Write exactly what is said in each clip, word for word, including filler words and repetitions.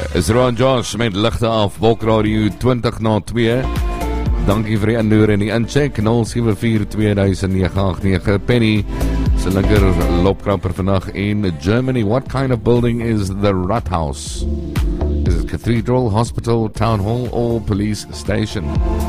Is Ron Josh met ligte af, Wolkradio twintig na twee. Dankie vir die inloer en die incheck, nul sewe vier twee nege agt nege. Penny, se linker loopkramper vandag in Germany. What kind of building is the Rathaus? Is it cathedral, hospital, town hall or police station?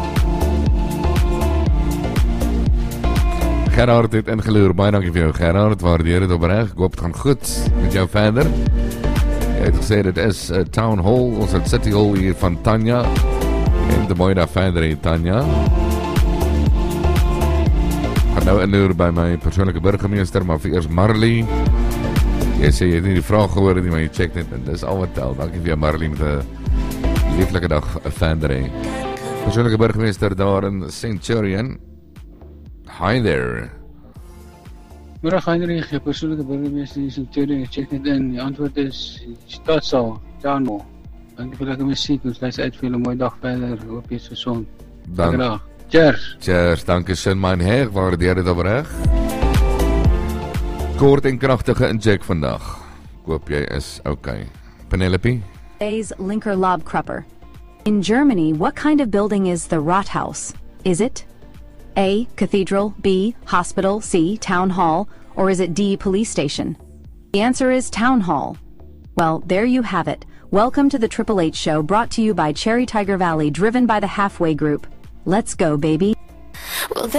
Gerard het ingeloer, baie dankie vir jou Gerard, waardeer het opreg, ek hoop het gaan goed met jou verder. Jy het gesê dit is uh, town hall, ons het city hall hier van Tanya, en de mooi daar verder hier Tanya. Gaan nou inloer by my persoonlijke burgemeester, maar vir eers Marley. Jy sê jy het nie die vraag gehoor nie, maar jy check net, en dis al wat tel. Dankie vir jou Marley met een lieflike dag verder. Persoonlijke burgemeester daar in Centurion. Hi there. Middag Heinrich, je persoonlijke burgemeester is natuurlijk, check net in. Die antwoord is Stadsaal, Tjano. Dank je voor lekker muziek, ons luister uit, veel een mooie dag verder. Hoop je is gezond. Dank. Cheers. Cheers, dankie Shin Mein Heer, waardeer dit opreg. Kort en krachtige inject vandag. Ek hoop jy is okay. Penelope? A's linker Lobkrupper. In Germany, what kind of building is the Rathaus? Is it A, cathedral, B, hospital, C, town hall, or is it D, police station? The answer is town hall. Well, there you have it. Welcome to the Triple H Show, brought to you by Cherry Tiger Valley, driven by the Halfway Group. Let's go, baby. Well,